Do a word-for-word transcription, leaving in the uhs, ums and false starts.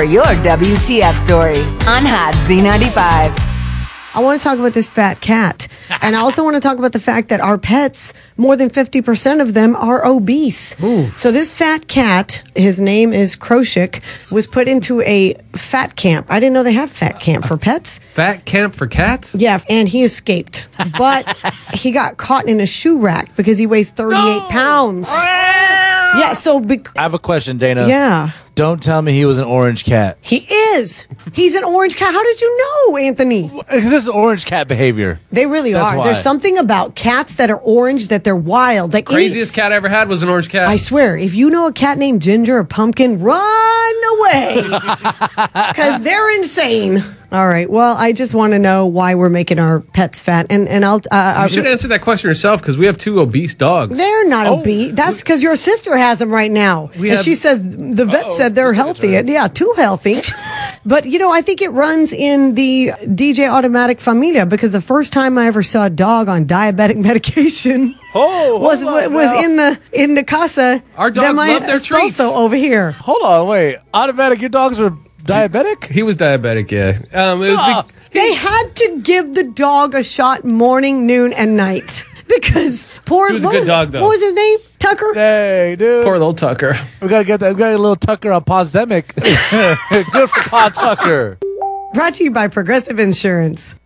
for your W T F story on Hot Z ninety-five. I want to talk about this fat cat. And I also want to talk about the fact that our pets, more than fifty percent of them are obese. Ooh. So this fat cat, his name is Kroshik, was put into a fat camp. I didn't know they have fat camp for pets. Fat camp for cats? Yeah, and he escaped. But he got caught in a shoe rack because he weighs thirty-eight pounds. Yeah, so... Bec- I have a question, Dana. yeah. Don't tell me he was an orange cat. He is. He's an orange cat. How did you know, Anthony? Because this is orange cat behavior. They really That's are. why. There's something about cats that are orange that they're wild. Like any- Craziest cat I ever had was an orange cat. I swear, if you know a cat named Ginger or Pumpkin, run away because they're insane. All right. Well, I just want to know why we're making our pets fat, and and I'll. Uh, you should answer that question yourself because we have two obese dogs. They're not obese. That's because your sister has them right now, We and have- she says the vet Uh-oh. said they're Let's take a healthy. turn. Yeah, too healthy. But you know, I think it runs in the D J Automatic familia because the first time I ever saw a dog on diabetic medication. Oh, was hold on was now. in the in the casa. Our dogs de my love their treats. esposo over here. Hold on, wait. Automatic, your dogs were diabetic? He was diabetic, yeah. Um, it was Ah. be- They had to give the dog a shot morning, noon, and night because poor. He was a what good dog, though. What was his name? Tucker. Hey, dude. poor little Tucker. We gotta get that. We got a little Tucker on Pozdemic. Good for Pod Tucker. Brought to you by Progressive Insurance.